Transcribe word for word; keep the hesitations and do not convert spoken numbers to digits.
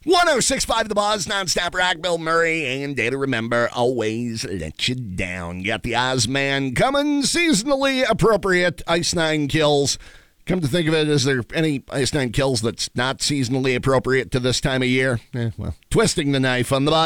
one oh six point five The Buzz, nonstop rock. Bill Murray and Day to Remember always let you down. You got the Ozman coming, seasonally appropriate. Ice Nine Kills. Come to think of it, is there any Ice Nine Kills that's not seasonally appropriate to this time of year? Eh, well, twisting the knife on the Buzz.